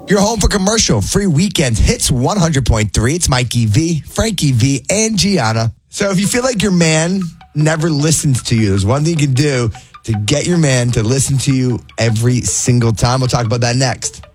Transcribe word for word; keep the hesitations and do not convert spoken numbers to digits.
You're home for commercial free weekends. Hits one hundred point three. It's Mikey V, Frankie V, and Gianna. So if you feel like your man never listens to you, there's one thing you can do to get your man to listen to you every single time. We'll talk about that next.